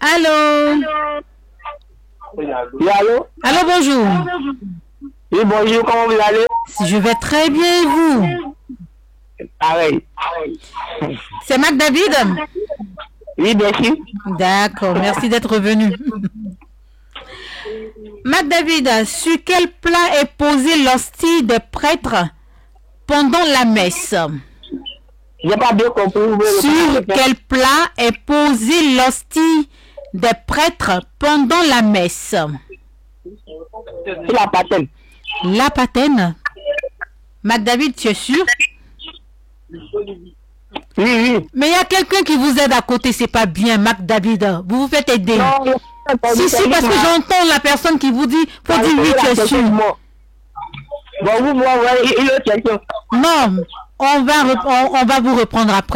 Allô? Oui, allô? Allô, bonjour. Oui, bonjour, comment vous allez? Je vais très bien et vous? Pareil. C'est Mac David? Oui, bien sûr. D'accord, merci d'être venu. Mac David, sur quel plat est posée l'hostie des prêtres pendant la messe? J'ai pas bien compris. Sur quel plat est posée l'hostie des prêtres pendant la messe? C'est la patène. La patène? Mac David, tu es sûr? Oui, oui. Mais il y a quelqu'un qui vous aide à côté, c'est pas bien, Mac David. Vous vous faites aider. Non, Si, parce que j'entends la personne qui vous dit, faut dire oui, tu es sûr. Bon, vous voyez une autre question. Non, on va vous reprendre après.